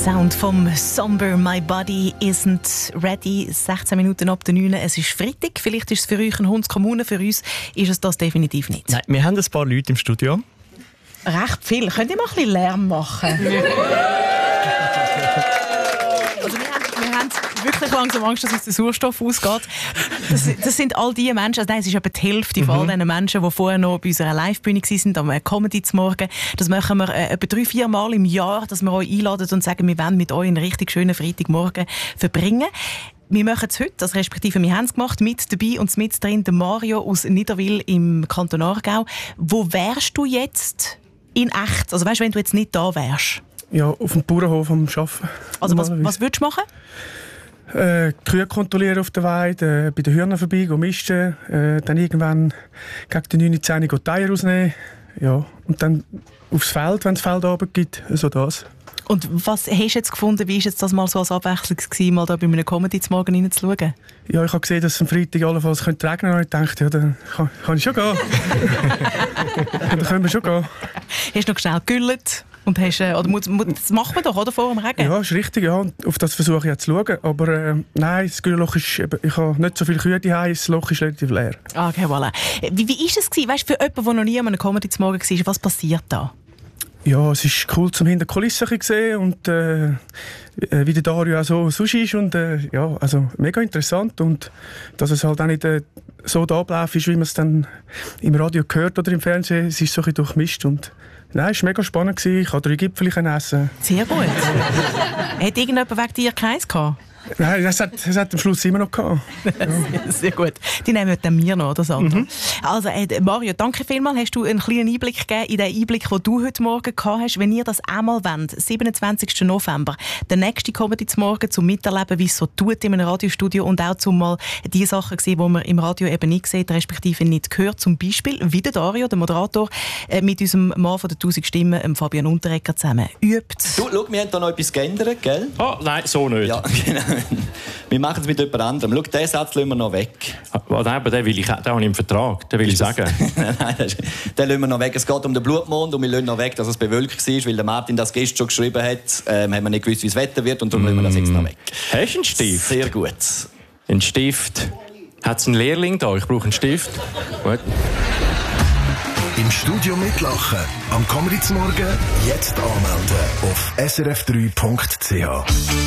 Sound vom Somber, My Body Isn't Ready. 16 Minuten ab der 9. Es ist Freitag. Vielleicht ist es für euch ein Hundskommune, für uns ist es das definitiv nicht. Nein, wir haben ein paar Leute im Studio. Recht viel. Könnt ihr mal ein bisschen Lärm machen? Also wir haben wirklich langsam Angst, dass uns der Sauerstoff ausgeht. Das sind all die Menschen, also nein, es ist etwa die Hälfte von all diesen Menschen, die vorher noch bei unserer Live-Bühne waren, am Comedy zum Morgen. Das machen wir etwa 3-4 Mal im Jahr, dass wir euch einladen und sagen, wir wollen mit euch einen richtig schönen Freitagmorgen verbringen. Wir machen es heute, also respektive wir haben es gemacht, mit dabei und mit drin der Mario aus Niederwil im Kanton Aargau. Wo wärst du jetzt in echt? Also weißt du, wenn du jetzt nicht da wärst? Ja, auf dem Bauernhof am Arbeiten. Also was würdest du machen? Die Kühe kontrollieren auf der Weide, bei den Hühnern vorbei, misten, dann irgendwann gegen die 9, 10 die Eier rausnehmen. Ja, und dann aufs Feld, wenn es Feldarbeit gibt, so das. Und was hast du jetzt gefunden, wie war jetzt das mal so als Abwechslung gewesen, mal da bei einem Comedy zum Morgen reinzuschauen? Ja, ich habe gesehen, dass es am Freitag allenfalls regnen könnte und ich dachte, ja, dann kann ich schon gehen. Dann können wir schon gehen. Hast du noch schnell gegüllt? Und hast, oder das macht man doch, oder, vor dem Regen? Ja, ist richtig, ja. Auf das versuche ich jetzt zu schauen. Aber nein, das Güllloch ist, ich habe nicht so viele Kühe zu Hause, das Loch ist relativ leer. Okay, voilà. Wie war es gewesen? Weißt du, für jemanden, der noch nie an einer Comedy zum Morgen war, was passiert da? Ja, es ist cool, zum hinter Kulissen zu sehen und wie der Dario auch so sonst ist. Und ja, also mega interessant. Und dass es halt auch nicht so der Ablauf ist, wie man es dann im Radio hört oder im Fernsehen. Es ist so ein bisschen durchmischt. Und nein, es war mega spannend. Ich konnte 3 Gipfel essen. Sehr gut. Hat irgendjemand wegen dir keins gehabt? Nein, es hat am Schluss immer noch gehabt. Ja. Sehr gut. Die nehmen dann mir noch, das andere. Also Mario, danke vielmals. Hast du einen kleinen Einblick gegeben in den Einblick, den du heute Morgen gehabt hast. Wenn ihr das einmal wollt, 27. November, der nächste Comedy zum Morgen, zum Miterleben, wie es so tut in einem Radiostudio und auch zum mal die Sachen sehen, die man im Radio eben nicht sieht, respektive nicht hört. Zum Beispiel, wie der Dario, der Moderator, mit unserem Mann von der 1000 Stimmen, Fabian Unterreger, zusammen übt. Du, schau, wir haben da noch etwas geändert, gell? Oh, nein, so nicht. Ja, genau. Wir machen es mit jemand anderem. Schau, diesen Satz lassen wir noch weg. Nein, aber den habe ich im Vertrag. Den will ich sagen. Nein, den lassen wir noch weg. Es geht um den Blutmond und wir lassen noch weg, dass es bewölkt war, weil der Martin das gestern schon geschrieben hat. Haben wir nicht gewusst, wie das Wetter wird und darum lassen wir das jetzt noch weg. Hast du einen Stift? Sehr gut. Ein Stift. Hat es einen Lehrling da? Ich brauche einen Stift. Gut. Im Studio mitlachen. Am Comedy zum Morgen jetzt anmelden auf srf3.ch.